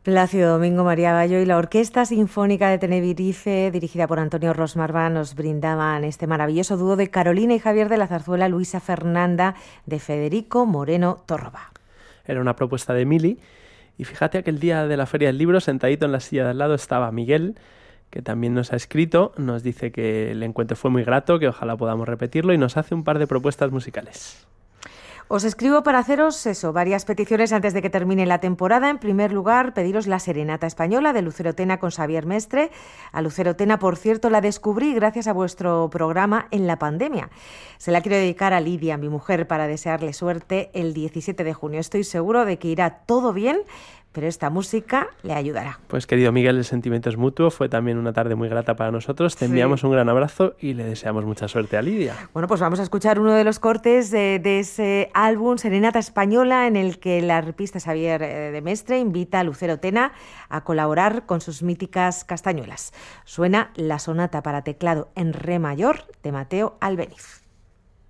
Plácido Domingo, María Bayo y la Orquesta Sinfónica de Tenerife, dirigida por Antonio Rosmarva, nos brindaban este maravilloso dúo de Carolina y Javier de la zarzuela Luisa Fernanda de Federico Moreno Torroba. Era una propuesta de Mili, y fíjate que el día de la Feria del Libro, sentadito en la silla de al lado, estaba Miguel, que también nos ha escrito, nos dice que el encuentro fue muy grato, que ojalá podamos repetirlo, y nos hace un par de propuestas musicales. Os escribo para haceros varias peticiones antes de que termine la temporada. En primer lugar, pediros la Serenata Española de Lucero Tena con Xavier Mestre. A Lucero Tena, por cierto, la descubrí gracias a vuestro programa en la pandemia. Se la quiero dedicar a Lidia, mi mujer, para desearle suerte el 17 de junio. Estoy seguro de que irá todo bien, pero esta música le ayudará. Pues querido Miguel, el sentimiento es mutuo, fue también una tarde muy grata para nosotros, te enviamos un gran abrazo y le deseamos mucha suerte a Lidia. Bueno, pues vamos a escuchar uno de los cortes de ese álbum Serenata Española, en el que el arpista Xavier de Mestre invita a Lucero Tena a colaborar con sus míticas castañuelas. Suena la sonata para teclado en re mayor de Mateo Albéniz.